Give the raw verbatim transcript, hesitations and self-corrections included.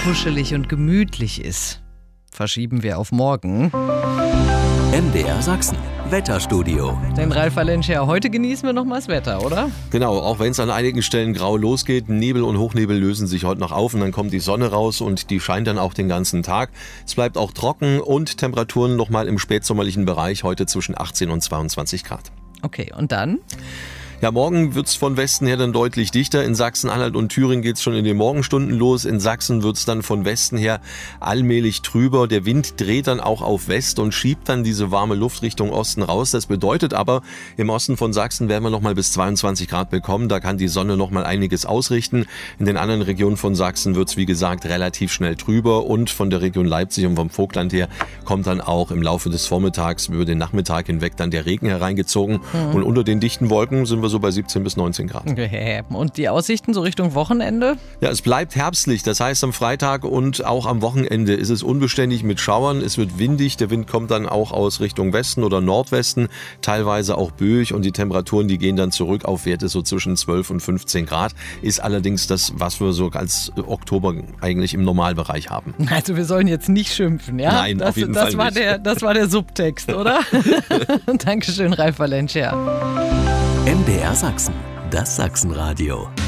kuschelig und gemütlich ist, verschieben wir auf morgen. M D R Sachsen, Wetterstudio. Denn Ralf Valencia, heute genießen wir noch mal das Wetter, oder? Genau, auch wenn es an einigen Stellen grau losgeht, Nebel und Hochnebel lösen sich heute noch auf und dann kommt die Sonne raus und die scheint dann auch den ganzen Tag. Es bleibt auch trocken und Temperaturen noch mal im spätsommerlichen Bereich, heute zwischen achtzehn und zweiundzwanzig Grad. Okay, und dann? Ja, morgen wird's von Westen her dann deutlich dichter. In Sachsen-Anhalt und Thüringen geht's schon in den Morgenstunden los. In Sachsen wird's dann von Westen her allmählich trüber. Der Wind dreht dann auch auf West und schiebt dann diese warme Luft Richtung Osten raus. Das bedeutet aber, im Osten von Sachsen werden wir noch mal bis zweiundzwanzig Grad bekommen. Da kann die Sonne noch mal einiges ausrichten. In den anderen Regionen von Sachsen wird's wie gesagt relativ schnell trüber. Und von der Region Leipzig und vom Vogtland her kommt dann auch im Laufe des Vormittags über den Nachmittag hinweg dann der Regen hereingezogen. Mhm. Und unter den dichten Wolken sind wir so bei siebzehn bis neunzehn Grad. Und die Aussichten so Richtung Wochenende? Ja, es bleibt herbstlich. Das heißt, am Freitag und auch am Wochenende ist es unbeständig mit Schauern. Es wird windig. Der Wind kommt dann auch aus Richtung Westen oder Nordwesten. Teilweise auch böig. Und die Temperaturen, die gehen dann zurück auf Werte so zwischen zwölf und fünfzehn Grad. Ist allerdings das, was wir so als Oktober eigentlich im Normalbereich haben. Also wir sollen jetzt nicht schimpfen, ja? Nein, das, auf jeden das Fall war nicht. Der, das war der Subtext, oder? Dankeschön, Ralf Valencia. M D R Sachsen, das Sachsenradio.